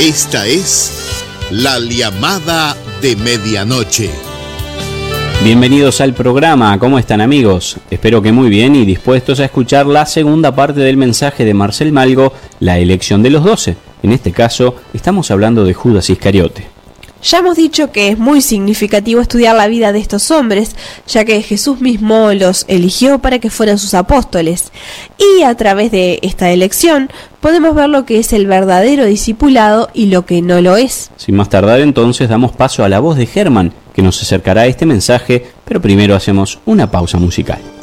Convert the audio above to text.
Esta es La Llamada de Medianoche. Bienvenidos al programa, ¿cómo están amigos? Espero que muy bien y dispuestos a escuchar la segunda parte del mensaje de Marcel Malgo, la elección de los 12. En este caso, estamos hablando de Judas Iscariote. Ya hemos dicho que es muy significativo estudiar la vida de estos hombres, ya que Jesús mismo los eligió para que fueran sus apóstoles. Y a través de esta elección podemos ver lo que es el verdadero discipulado y lo que no lo es. Sin más tardar entonces damos paso a la voz de Germán, que nos acercará a este mensaje, pero primero hacemos una pausa musical.